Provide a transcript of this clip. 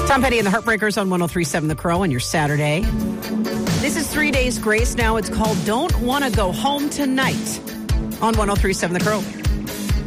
Tom Petty and the Heartbreakers on 103.7 The Crow on your Saturday. This is 3 Days Grace now. It's called Don't Wanna Go Home Tonight on 103.7 The Crow.